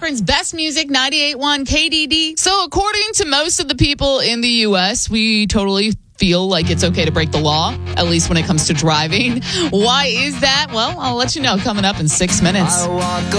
Auburn's best music, 98.1 KDD. So according to most of the people in the U.S., we totally feel like it's okay to break the law, at least when it comes to driving. Why is that? Well, I'll let you know coming up in 6 minutes.